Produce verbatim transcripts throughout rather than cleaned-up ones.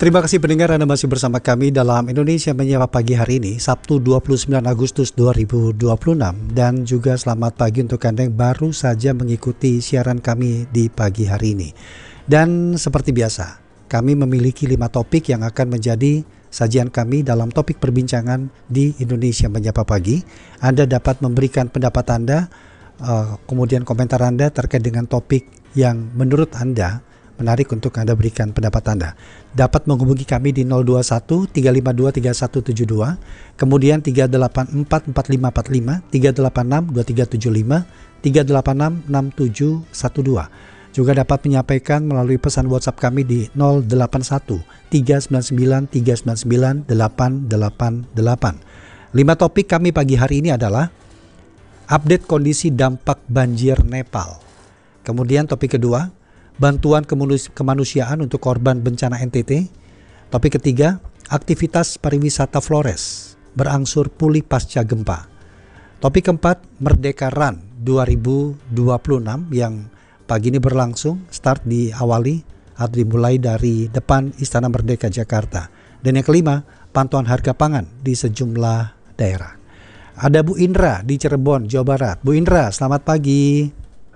Terima kasih pendengar, Anda masih bersama kami dalam Indonesia Menyapa Pagi hari ini, Sabtu dua puluh sembilan Agustus dua ribu dua puluh enam. Dan juga selamat pagi untuk Anda yang baru saja mengikuti siaran kami di pagi hari ini. Dan seperti biasa, kami memiliki lima topik yang akan menjadi sajian kami dalam topik perbincangan di Indonesia Menyapa Pagi. Anda dapat memberikan pendapat Anda, uh, kemudian komentar Anda terkait dengan topik yang menurut Anda menarik untuk Anda berikan pendapat Anda. Dapat menghubungi kami di nol dua satu tiga lima dua tiga satu tujuh dua, kemudian tiga delapan empat empat lima empat lima, tiga delapan enam dua tiga tujuh lima, tiga delapan enam enam tujuh satu dua. Juga dapat menyampaikan melalui pesan WhatsApp kami di nol delapan satu tiga sembilan sembilan tiga sembilan sembilan delapan delapan delapan. Lima topik kami pagi hari ini adalah update kondisi dampak banjir Nepal. Kemudian topik kedua, bantuan kemanusiaan untuk korban bencana N T T. Topik ketiga, aktivitas pariwisata Flores berangsur pulih pasca gempa. Topik keempat, Merdeka Run dua ribu dua puluh enam yang pagi ini berlangsung, start diawali atau dimulai dari depan Istana Merdeka Jakarta. Dan yang kelima, pantauan harga pangan di sejumlah daerah. Ada Bu Indra di Cirebon, Jawa Barat. Bu Indra, selamat pagi.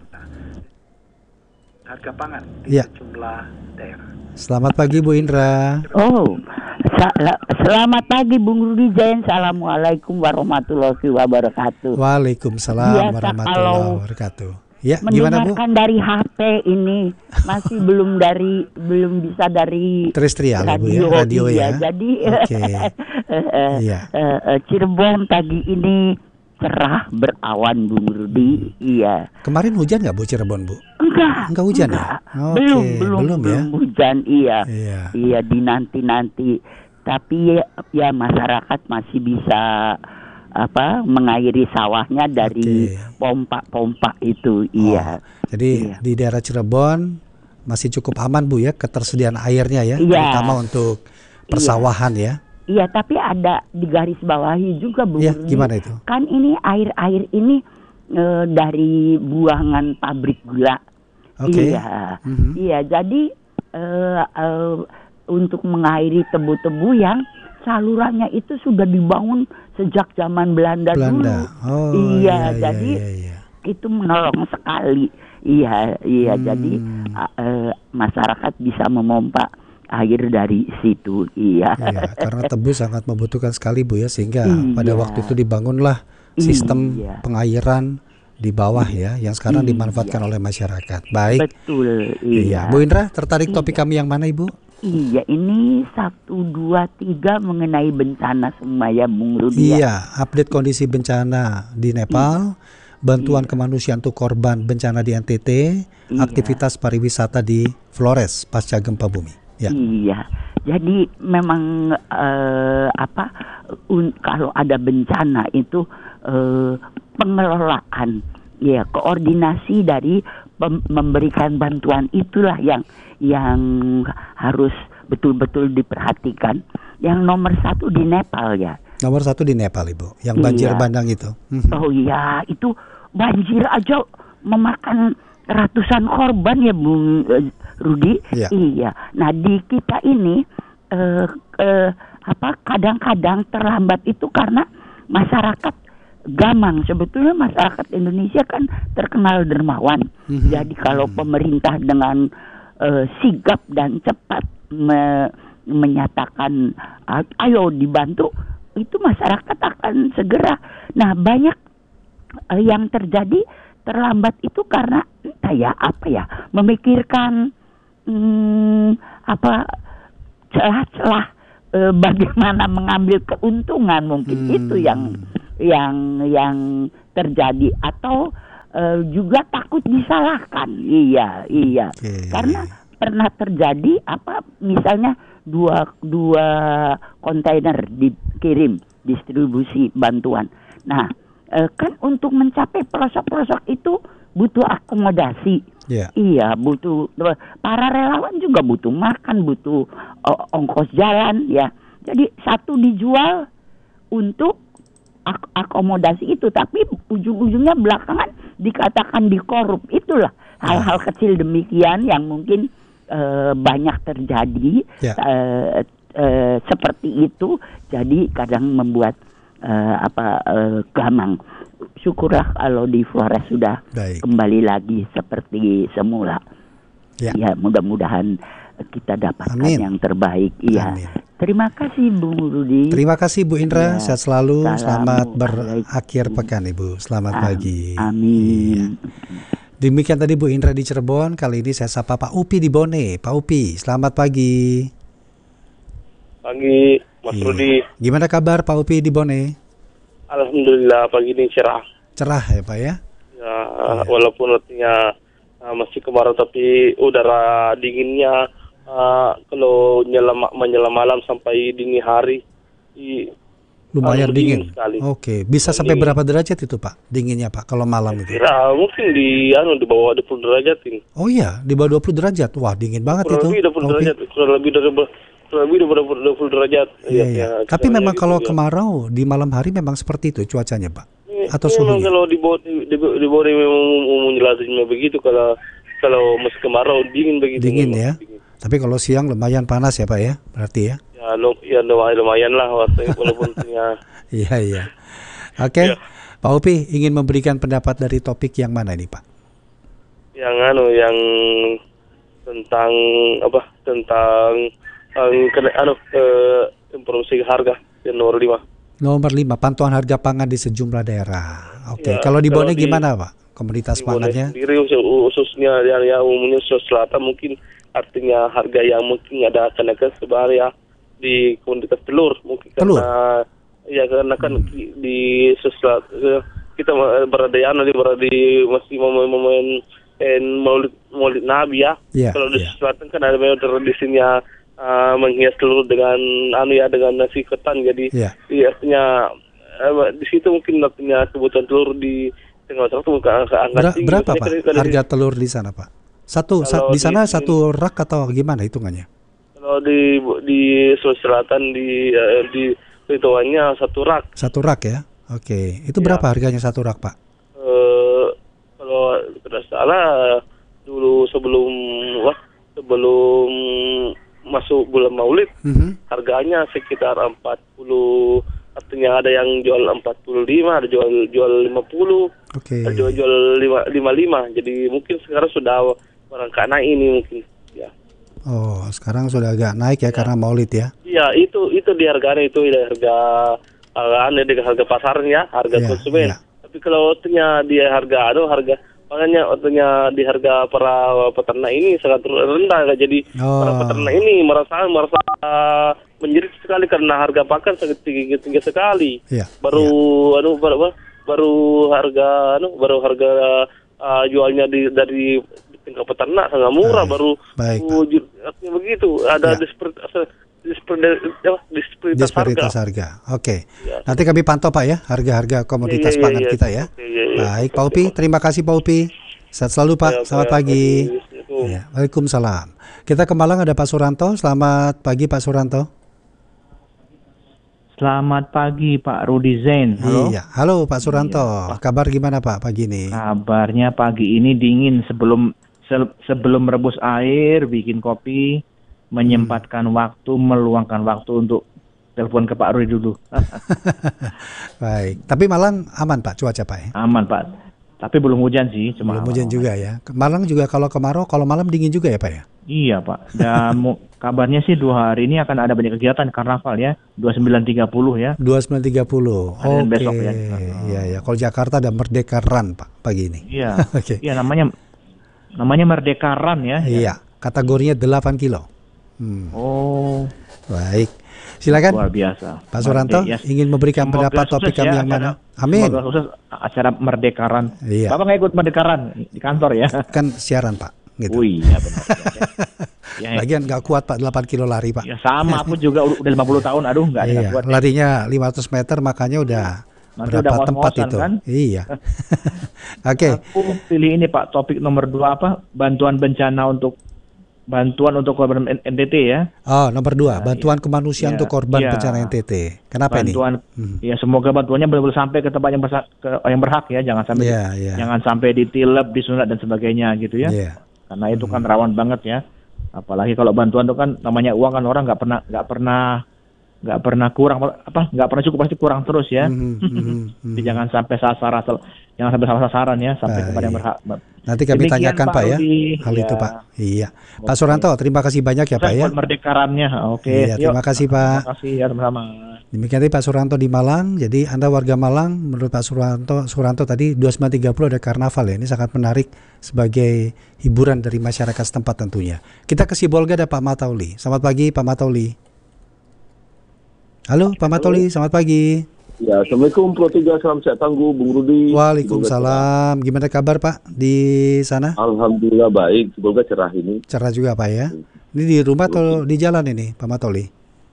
Harga pangan di ya. Sejumlah daerah. Selamat pagi Bu Indra. Oh, sa- selamat pagi Bung Rudi Jain. Assalamualaikum warahmatullahi wabarakatuh. Waalaikumsalam Biasa warahmatullahi wabarakatuh. Ya, gimana Bu? Mendengarkan dari H P ini masih belum dari belum bisa dari terestrial radio, Bu ya, radio ya. ya. Jadi okay. iya. Cirebon pagi ini cerah berawan Bung Rudi. Iya. Kemarin hujan nggak Bu Cirebon Bu? Enggak. Enggak hujan enggak. ya? Okay. Belum, belum, belum ya? Belum hujan, iya. Iya. Iya, di nanti-nanti. Tapi ya masyarakat masih bisa apa mengairi sawahnya dari okay. pompa-pompa itu. Iya. Oh, jadi iya. di daerah Cirebon masih cukup aman Bu ya, ketersediaan airnya ya, iya. terutama untuk persawahan iya. ya. Iya, tapi ada di garis bawahi juga Bu. Iya, gimana itu? Kan ini air-air ini e, dari buangan pabrik gula. Okay. Iya, mm-hmm. iya. Jadi e, e, untuk mengairi tebu-tebu yang salurannya itu sudah dibangun sejak zaman Belanda, Belanda. dulu. Oh, iya, iya, jadi iya, iya. itu menolong sekali. Iya, iya. Hmm. Jadi e, masyarakat bisa memompa air dari situ. Iya. Iya, karena tebu sangat membutuhkan sekali Bu ya, sehingga iya. pada waktu itu dibangunlah sistem iya. pengairan di bawah ya, yang sekarang iya. dimanfaatkan oleh masyarakat. Baik. Betul. Iya. Iya. Bu Indra, tertarik iya. topik kami yang mana Ibu? Iya, ini satu dua tiga mengenai bencana semua ya Bung Rudi. Iya, update kondisi bencana di Nepal, iya. bantuan iya. kemanusiaan untuk korban bencana di N T T, iya. aktivitas pariwisata di Flores pasca gempa bumi. Ya. Iya, jadi memang uh, apa un, kalau ada bencana itu uh, pengelolaan, ya koordinasi dari pem, memberikan bantuan itulah yang yang harus betul-betul diperhatikan. Yang nomor satu di Nepal ya. Nomor satu di Nepal Ibu, yang banjir iya. bandang itu. Oh iya, itu banjir aja memakan ratusan korban ya Bung Rudi. Ya. Iya. Nah di kita ini eh, eh, apa kadang-kadang terlambat itu karena masyarakat gamang. Sebetulnya masyarakat Indonesia kan terkenal dermawan. Mm-hmm. Jadi kalau pemerintah dengan eh, sigap dan cepat me, menyatakan ayo dibantu, itu masyarakat akan segera. Nah banyak eh, yang terjadi terlambat itu karena entah ya apa ya memikirkan hmm, apa celah-celah e, bagaimana mengambil keuntungan mungkin hmm. itu yang yang yang terjadi atau e, juga takut disalahkan. Iya iya okay. Karena pernah terjadi apa misalnya dua dua kontainer dikirim distribusi bantuan. Nah E, kan untuk mencapai pelosok-pelosok itu butuh akomodasi. Yeah. Iya, butuh para relawan juga butuh makan, butuh uh, ongkos jalan ya. Jadi satu dijual untuk ak- akomodasi itu, tapi ujung-ujungnya belakangan dikatakan dikorup. Itulah hal-hal kecil demikian yang mungkin uh, banyak terjadi Ya. uh, uh, seperti itu, jadi kadang membuat uh, apa uh, gamang. Syukurlah kalau di Flores sudah Baik. kembali lagi seperti semula. Ya. Ya, mudah-mudahan kita dapatkan Amin. yang terbaik. Iya. Amin. Terima kasih Bung Rudi. Terima kasih Bu Indra, Ya. sehat selalu, Salam. selamat berakhir pekan Ibu, selamat Am- pagi. Amin. Demikian tadi Bu Indra di Cirebon, kali ini saya sapa Pak Upi di Bone. Pak Upi, selamat pagi. Pagi, Mas Iya. Rudi. Gimana kabar Pak Upi di Bone? Alhamdulillah pagi ini cerah. Cerah ya Pak ya? Ya, walaupun artinya uh, masih kemarau tapi udara dinginnya uh, kalau nyelam menjelang malam sampai dini hari i, Lumayan uh, dingin. sekali. Oke, bisa sampai Dingin. berapa derajat itu Pak? Dinginnya Pak kalau malam itu? Kira mungkin di anu di bawah dua puluh derajat ini. Oh iya, di bawah dua puluh derajat. Wah, dingin banget Kurang itu. lebih dua puluh Pak Upi. derajat, kurang lebih dari kurang lebih dari dua puluh derajat. Iya, iya. ya, Tapi kisarnya memang gitu, kalau ya. kemarau di malam hari memang seperti itu cuacanya Pak? Ini- Atau ini memang suhunya? kalau di bawah di, di, di bawah memang umum jelasinnya begitu, kalau kalau musim kemarau dingin begitu. Dingin memang. ya. Dingin. Tapi kalau siang lumayan panas ya Pak ya? Berarti ya? Ya, lum- ya lumayan, lumayan lah waktu walaupun punya Iya, iya. Oke, Iya. Pak Upi ingin memberikan pendapat dari topik yang mana ini Pak? yang anu yang tentang apa tentang um, kena, anu eh, informasi harga yang nomor lima. Nomor lima, pantauan harga pangan di sejumlah daerah. Oke, Ya, kalau di kalau Bone di- gimana Pak? Komoditas Di Bone pangannya? sendiri khusus- khususnya yang ya umumnya Sulawesi Selatan mungkin artinya harga yang mungkin ada kenaikan sebenarnya di komoditas telur mungkin Telur? karena ya karena kan di, di Sulawesi Selatan, kita berada anu di berada di masih momen-momen eh, Maulid Maulid Nabi ya. Iya, Kalau di iya. Selatan kan ada memang tradisinya uh, menghias telur dengan anu ya dengan nasi ketan, jadi Iya. iya, artinya eh, di situ mungkin artinya kebutuhan telur di Tengah Selatan mungkin angka angka Ber- tinggi. berapa Makanya Pak kalau- kalau harga telur di sana Pak? Satu, sa- Kalau di sana di- satu rak atau gimana hitungannya? Kalau di di Sulawesi Selatan di eh, di perhitungannya satu rak. Satu rak ya? Oke, itu Ya. berapa harganya satu rak Pak? Eh, kalau tidak salah dulu sebelum wah sebelum masuk bulan Maulid Mhm. harganya sekitar empat puluh, artinya ada yang jual empat puluh lima, ada jual jual lima puluh, Oke. ada jual jual lima puluh lima. Jadi mungkin sekarang sudah barangkali naik ini mungkin. Ya. Oh, sekarang sudah agak naik ya, karena Maulid ya. Iya, itu itu di harganya itu di harga harga dengan harga pasarnya, harga Iya, konsumen. iya. Tapi kalau artinya di harga aduh harga makanya artinya di harga para peternak ini sangat rendah, jadi Oh. para peternak ini merasa merasa uh, menjerit sekali karena harga pakan sangat tinggi tinggi sekali. Iya. Baru iya. anu baru apa? Baru harga anu baru harga uh, jualnya di dari tingkat peternak sangat murah, Baik. baru Baik, Pak. uh, ju- artinya begitu ada Ya. disparitas disparitas disparitas Disparitas harga. harga. Oke. Ya. Nanti kami pantau Pak ya harga-harga komoditas Iya, iya, pangan iya. kita ya. Oke, iya, iya. Baik, Oke, Pak Upi, Pak. terima kasih Pak Upi. Sehat selalu Pak. Ya, Selamat Pak. pagi. Assalamualaikum. Ya, Waalaikumsalam. Kita ke Malang ada Pak Suranto. Selamat pagi Pak Suranto. Selamat pagi Pak Rudi Zain. Halo. Iya, halo Pak Suranto. Kabar gimana Pak pagi ini? Kabarnya pagi ini dingin, sebelum se- sebelum merebus air, bikin kopi, menyempatkan waktu, meluangkan waktu untuk telepon ke Pak Rudi dulu. Baik. Tapi Malang aman Pak cuaca Pak ya? Aman Pak. Tapi belum hujan sih, cuma Belum hujan aman-aman. juga ya. Malang juga kalau kemarau, kalau malam dingin juga ya Pak ya? Iya Pak. Dan mu- kabarnya sih dua hari ini akan ada banyak kegiatan karnaval ya, dua puluh sembilan tiga puluh ya. dua puluh sembilan tiga puluh. Hari Oke. besok ya. Iya ya. Kalau Jakarta ada Merdeka Run Pak pagi ini. Iya. Oke. Iya namanya namanya Merdekaran ya. Iya. Kategorinya delapan kilo. Hmm. Oh, Baik. Silakan luar biasa. Pak Suranto Merde- ya. ingin memberikan Semoga pendapat sukses topik kami ya yang acara- mana? Amin. Semoga sukses acara Merdekaran. Iya. Bapak nggak ikut Merdekaran di kantor ya? Kan siaran Pak. Gitu. Oh iya benar. ya, ya, Lagian nggak kuat Pak delapan kilo lari Pak. ya sama aku juga u- udah lima puluh tahun, aduh nggak ada Iya. nggak kuat. Larinya lima ratus meter makanya udah Nanti berapa udah tempat ngos-ngosan, itu? kan? Iya. Oke. Aku pilih ini Pak, topik nomor dua apa? Bantuan bencana untuk bantuan untuk korban N- N T T ya. Oh, nomor dua, Nah, bantuan kemanusiaan iya. untuk korban Iya. bencana N T T. Kenapa Bantuan ini? Hmm. ya semoga bantuannya benar-benar sampai ke tempat yang berhak, ke, yang berhak ya, jangan sampai Iya, iya. jangan sampai ditilep, disunat dan sebagainya gitu ya. Iya. Karena itu kan rawan banget ya. Apalagi kalau bantuan itu kan namanya uang kan orang nggak pernah nggak pernah nggak pernah kurang apa nggak pernah cukup, pasti kurang terus ya. Hmm, hmm, hmm, Jadi jangan sampai sasaran jangan sampai salah sasaran ya sampai Baik. kepada yang berhak. Nanti kami Demikian, tanyakan Pak Pak ya Rudi. hal Ya. itu Pak. Iya. Pak Oke. Suranto, terima kasih banyak ya Pak Saya ya. buat merdekarannya. Oke. Iya, Yuk. terima kasih Pak. Terima kasih ya sama-sama. Demikian tadi Pak Suranto di Malang. Jadi Anda warga Malang, menurut Pak Suranto, Suranto tadi dua puluh sembilan tiga puluh ada karnaval ya. Ini sangat menarik sebagai hiburan dari masyarakat setempat tentunya. Kita ke Sibolga ada Pak Matauli. Selamat pagi Pak Matauli. Halo Pak Matauli, selamat pagi. Ya, Assalamualaikum Pro tiga, salam sehat tangguh, Bung Rudi. Waalaikumsalam. Gimana kabar Pak di sana? Alhamdulillah baik, semoga cerah ini. Cerah juga Pak ya. Ini di rumah atau di jalan ini Pak Matauli?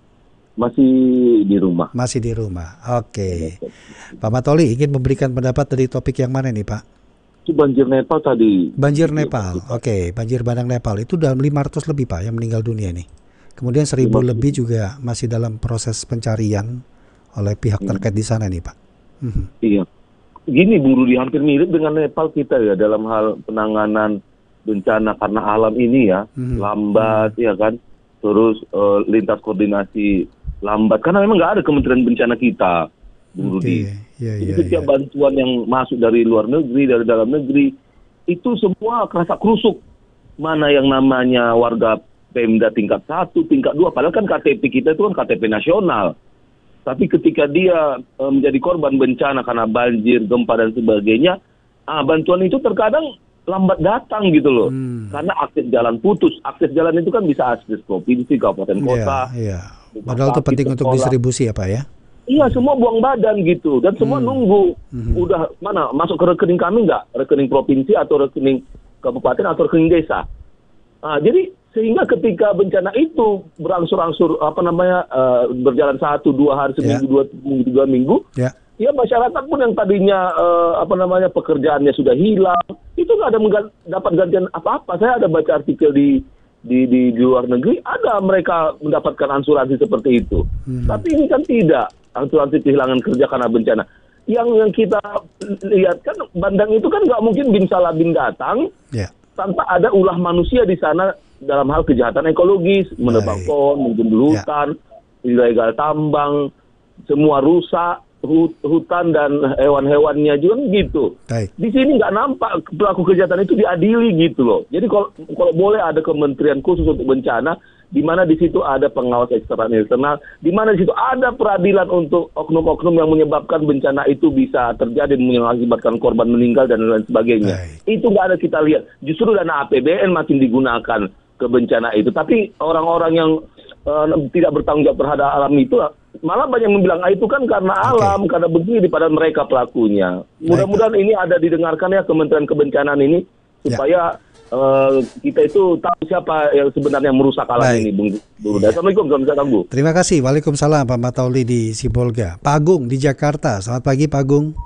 Masih di rumah. Masih di rumah. Oke. Pak Matauli ingin memberikan pendapat dari topik yang mana nih Pak? Itu banjir Nepal tadi. Banjir Nepal. Oke, banjir bandang Nepal itu udah lima ratus lebih Pak yang meninggal dunia nih. Kemudian seribu lebih juga masih dalam proses pencarian oleh pihak terkait di sana nih Pak. Hmm. Iya. Gini Bung Rudi, hampir mirip dengan Nepal kita ya dalam hal penanganan bencana karena alam ini ya. Hmm. Lambat hmm. ya kan. Terus uh, lintas koordinasi lambat. Karena memang nggak ada kementerian bencana kita, Bung Rudi. Ya, Jadi ya, setiap ya. bantuan yang masuk dari luar negeri, dari dalam negeri, itu semua kerasa kerusuk. Mana yang namanya warga Pemda tingkat satu, tingkat dua, padahal kan K T P kita itu kan K T P nasional. Tapi ketika dia e, menjadi korban bencana karena banjir, gempa dan sebagainya, ah, bantuan itu terkadang lambat datang gitu loh. Hmm. Karena akses jalan putus. Akses jalan itu kan bisa akses provinsi, kabupaten kota. Iya, iya. Padahal itu penting untuk distribusi ya Pak ya? Iya, semua buang badan gitu. Dan semua hmm. nunggu. Hmm. Udah mana, masuk ke rekening kami nggak? Rekening provinsi atau rekening kabupaten atau rekening desa. Nah, jadi sehingga ketika bencana itu berangsur-angsur apa namanya uh, berjalan satu dua hari seminggu yeah. dua minggu tiga minggu, yeah. ya masyarakat pun yang tadinya uh, apa namanya pekerjaannya sudah hilang itu nggak ada menggan- dapat gantian apa-apa. Saya ada baca artikel di di di, di luar negeri ada mereka mendapatkan asuransi seperti itu, hmm. tapi ini kan tidak asuransi kehilangan kerja karena bencana. Yang yang kita lihat kan bandang itu kan nggak mungkin bin salah bin datang yeah. tanpa ada ulah manusia di sana. Dalam hal kejahatan ekologis, menebang pohon, membunuh hutan, ya. ilegal tambang, semua rusak, hut, hutan dan hewan-hewannya juga gitu. Baik. Di sini nggak nampak pelaku kejahatan itu diadili gitu loh. Jadi kalau kalau boleh ada kementerian khusus untuk bencana, di mana di situ ada pengawas eksternal internal, di mana di situ ada peradilan untuk oknum-oknum yang menyebabkan bencana itu bisa terjadi, mengakibatkan korban meninggal dan lain sebagainya. Baik. Itu nggak ada kita lihat. Justru dana A P B N makin digunakan ke bencana itu, tapi orang-orang yang uh, tidak bertanggung jawab terhadap alam itu malah banyak yang bilang ah, itu kan karena alam, okay. karena begini pada mereka pelakunya. Mudah-mudahan ini ada didengarkan ya Kementerian Kebencanaan ini supaya ya. uh, kita itu tahu siapa yang sebenarnya merusak alam Baik. ini, Bung. Ya. Assalamualaikum, Bung. Terima kasih. Waalaikumsalam Pak Matauli di Sibolga. Pak Agung di Jakarta. Selamat pagi Pak Agung.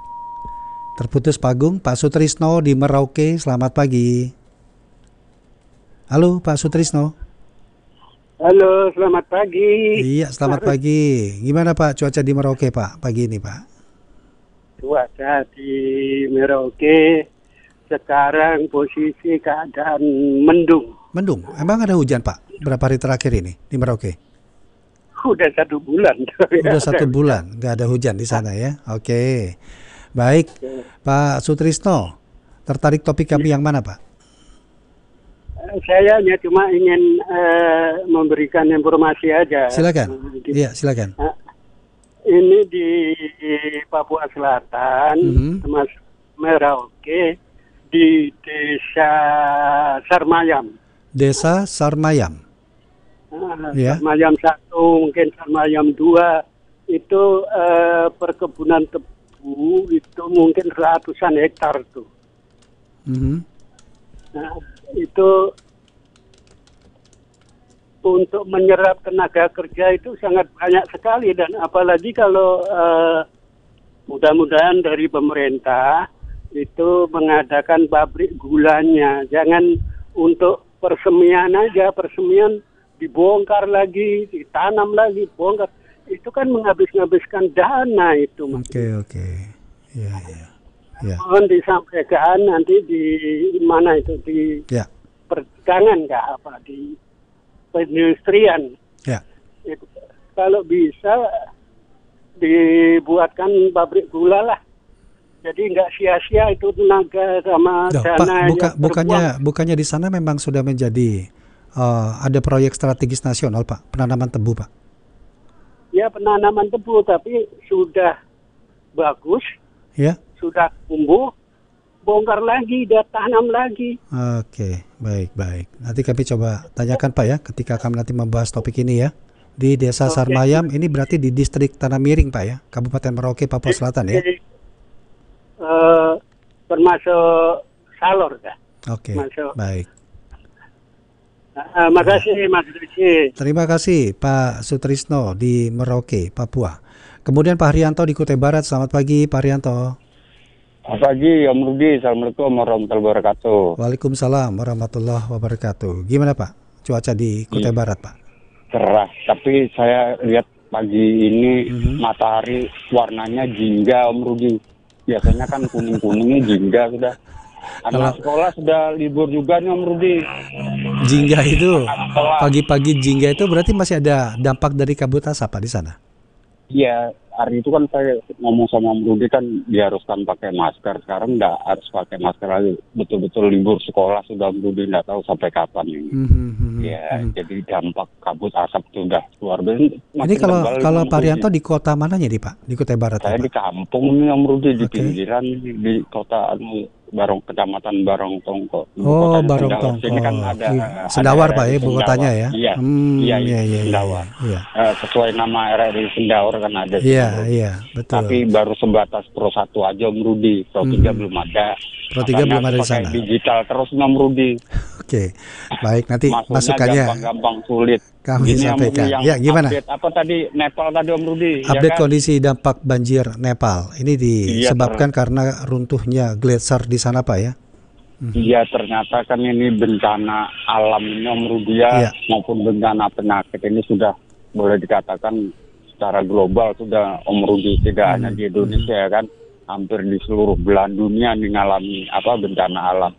Terputus Pak Agung. Pak Sutrisno di Merauke. Selamat pagi. Halo Pak Sutrisno. Halo, selamat pagi. Iya, selamat Harus. pagi. Gimana Pak cuaca di Merauke Pak pagi ini Pak? Cuaca di Merauke sekarang posisi keadaan mendung. Mendung? Emang ada hujan Pak? Berapa hari terakhir ini di Merauke? Udah satu bulan. Udah satu bulan, nggak ada hujan di sana ya? Oke. Baik, Pak Sutrisno, tertarik topik kami yang mana Pak? Saya hanya cuma ingin uh, memberikan informasi aja. Silakan. Iya, silakan. Uh, ini di, di Papua Selatan, mm-hmm. Mas Merauke, di Desa Sarmayam. Desa Sarmayam. Uh, yeah. Sarmayam satu, mungkin Sarmayam dua, itu uh, perkebunan tebu itu mungkin ratusan hektar tuh. Mm-hmm. Nah, itu untuk menyerap tenaga kerja itu sangat banyak sekali, dan apalagi kalau uh, mudah-mudahan dari pemerintah itu mengadakan pabrik gulanya, jangan untuk persemian aja, persemian dibongkar lagi, ditanam lagi, bongkar, itu kan menghabis-habiskan dana itu. Oke okay, oke, okay. ya ya. Ya. Mohon disampaikan nanti di mana itu di ya. Perdagangan nggak apa di perindustrian. Ya. Itu, kalau bisa dibuatkan pabrik gula lah. Jadi nggak sia-sia itu tenaga sama Duh, dana Pak, yang buka, bukannya terbuang. bukannya di sana memang sudah menjadi uh, ada proyek strategis nasional, Pak, penanaman tebu, Pak. Ya penanaman tebu, tapi sudah bagus, Ya. sudah tumbuh, bongkar lagi, dan tanam lagi. Oke, baik, baik. Nanti kami coba tanyakan, Pak, ya, ketika kami nanti membahas topik ini ya. Di Desa Oke. Sarmayam, ini berarti di distrik Tanah Miring, Pak, ya, Kabupaten Merauke, Papua Selatan, ya. Jadi, eh, termasuk Salor, ya. Oke, Masuk. baik. Uh, makasih Mas Rizky. Terima kasih Pak Sutrisno di Merauke, Papua. Kemudian Pak Haryanto di Kutai Barat. Selamat pagi Pak Haryanto. Selamat pagi Om Rudi. Assalamualaikum warahmatullahi wabarakatuh. Waalaikumsalam warahmatullahi wabarakatuh. Gimana Pak cuaca di Kutai Barat, Pak? Cerah, tapi saya lihat pagi ini Mhm. matahari warnanya jingga Om Rudi. Biasanya kan kuning-kuningnya jingga sudah. Anak Kalau- sekolah sudah libur juga nih Om Rudi. Jingga itu, pagi-pagi jingga itu berarti masih ada dampak dari kabut asap Pak di sana? Iya, hari itu kan saya ngomong sama Om Rudi kan diharuskan pakai masker. Sekarang nggak harus pakai masker lagi. Betul-betul libur sekolah sudah Om Rudi nggak tahu sampai kapan ini. Mhm. Ya, jadi dampak kabut asap itu udah luar biasa. Ini Makin kalau tebal, kalau Om Pak Rudi. Haryanto di kota mananya nih Pak? Di Kutai Barat ya, Saya di Pak? kampung nih Om Rudi, di Oke. pinggiran di kota anu, Barong, kecamatan Barongtongko. Ibu Oh, kotanya Barongtongko. Sendawar. Sini kan ada Iya. ada Sendawar R R I Pak ya, ibu Sendawar. kotanya ya? Iya, Hmm, iya, iya, iya, iya, Sendawar. iya. Eh, sesuai nama R R I Sendawar kan ada. di Iya, situ. iya, betul. Tapi baru sebatas Pro satu aja Om Rudi, Pro tiga Mhm. belum ada. Pro tiga Makanya belum ada di pakai sana. digital terus Om Rudi. Oke, baik nanti Masuknya masukannya gampang-gampang sulit. kami Ini Om Rudi sampaikan. yang Ya, gimana? update apa tadi Nepal tadi Om Rudi? ya Update kan? kondisi dampak banjir Nepal. Ini disebabkan karena runtuhnya gletser di sana Pak ya? Iya, ternyata kan ini bencana alam ini Om Rudi Iya. ya, maupun bencana penyakit ini sudah boleh dikatakan secara global sudah Om Rudi, tidak hanya di Indonesia ya kan, hampir di seluruh belahan dunia ini ngalami apa bencana alam.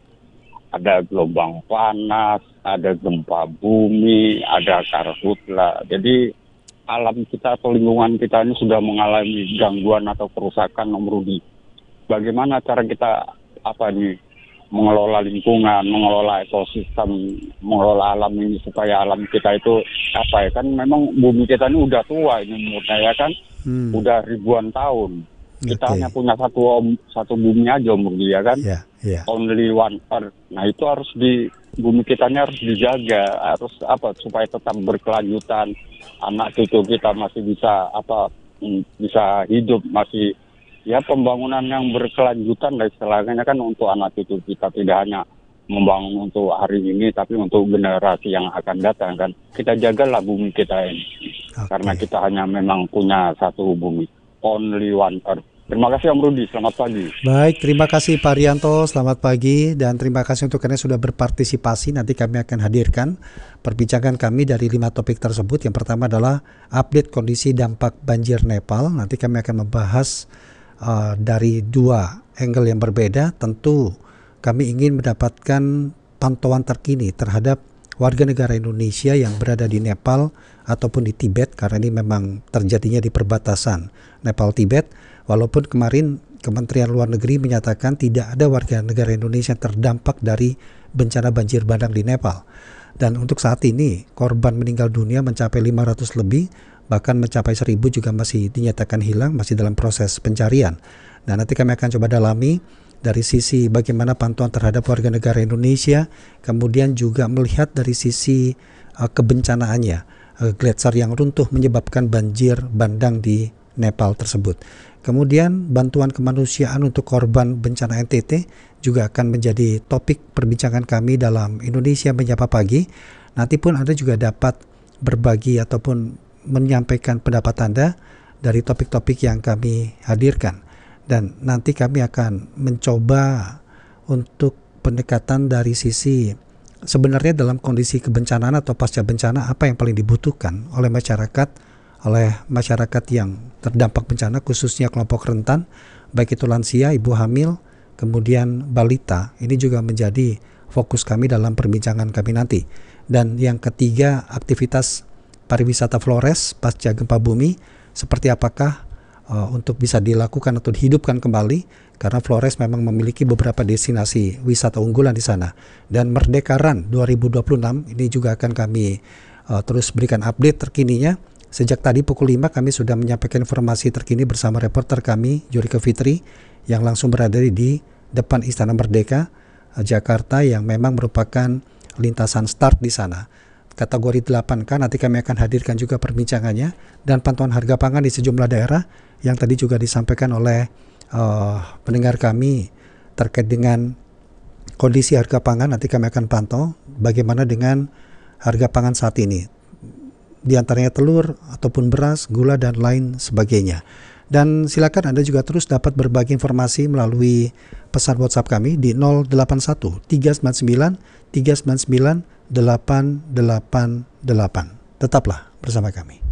Ada gelombang panas, ada gempa bumi, ada karhutla. Jadi alam kita atau lingkungan kita ini sudah mengalami gangguan atau kerusakan Om Rudi. Bagaimana cara kita apa nih mengelola lingkungan, mengelola ekosistem, mengelola alam ini supaya alam kita itu apa ya kan memang bumi kita ini udah tua ini umurnya ya kan, Hmm. udah ribuan tahun. Kita Oke. hanya punya satu om, satu bumi aja Om Rudi ya kan, Ya, ya. only one earth. Nah itu harus di bumi kita ini harus dijaga, harus apa supaya tetap berkelanjutan, anak cucu kita masih bisa apa mm, bisa hidup masih. Ya pembangunan yang berkelanjutan dan istilahnya kan untuk anak cucu kita, tidak hanya membangun untuk hari ini tapi untuk generasi yang akan datang kan. Kita jagalah bumi kita ini. Oke. Karena kita hanya memang punya satu bumi. Only one earth. Terima kasih Om Rudi, selamat pagi. Baik, terima kasih Pak Rianto, selamat pagi dan terima kasih untuk kalian sudah berpartisipasi. Nanti kami akan hadirkan perbincangan kami dari lima topik tersebut. Yang pertama adalah update kondisi dampak banjir Nepal. Nanti kami akan membahas uh, dari dua angle yang berbeda. Tentu kami ingin mendapatkan pantauan terkini terhadap warga negara Indonesia yang berada di Nepal ataupun di Tibet, karena ini memang terjadinya di perbatasan Nepal-Tibet. Walaupun kemarin Kementerian Luar Negeri menyatakan tidak ada warga negara Indonesia yang terdampak dari bencana banjir bandang di Nepal. Dan untuk saat ini korban meninggal dunia mencapai lima ratus lebih, bahkan mencapai seribu juga masih dinyatakan hilang, masih dalam proses pencarian. Nah, nanti kami akan coba dalami dari sisi bagaimana pantauan terhadap warga negara Indonesia, kemudian juga melihat dari sisi uh, kebencanaannya, uh, gletser yang runtuh menyebabkan banjir bandang di Nepal tersebut. Kemudian bantuan kemanusiaan untuk korban bencana N T T juga akan menjadi topik perbincangan kami dalam Indonesia Menyapa Pagi. Nanti pun Anda juga dapat berbagi ataupun menyampaikan pendapat Anda dari topik-topik yang kami hadirkan. Dan nanti kami akan mencoba untuk pendekatan dari sisi sebenarnya dalam kondisi kebencanaan atau pasca bencana apa yang paling dibutuhkan oleh masyarakat, oleh masyarakat yang terdampak bencana, khususnya kelompok rentan, baik itu lansia, ibu hamil, kemudian balita. Ini juga menjadi fokus kami dalam perbincangan kami nanti. Dan yang ketiga, aktivitas pariwisata Flores pasca gempa bumi, seperti apakah uh, untuk bisa dilakukan atau dihidupkan kembali, karena Flores memang memiliki beberapa destinasi wisata unggulan di sana. Dan Merdeka Run dua ribu dua puluh enam ini juga akan kami uh, terus berikan update terkininya. Sejak tadi pukul lima kami sudah menyampaikan informasi terkini bersama reporter kami Jurika Fitri yang langsung berada di depan Istana Merdeka Jakarta, yang memang merupakan lintasan start di sana. Kategori delapan K nanti kami akan hadirkan juga perbincangannya dan pantauan harga pangan di sejumlah daerah yang tadi juga disampaikan oleh uh, pendengar kami terkait dengan kondisi harga pangan. Nanti kami akan pantau bagaimana dengan harga pangan saat ini, di antaranya telur ataupun beras, gula dan lain sebagainya. Dan silakan Anda juga terus dapat berbagi informasi melalui pesan WhatsApp kami di nol delapan satu tiga sembilan sembilan tiga sembilan sembilan delapan delapan delapan. Tetaplah bersama kami.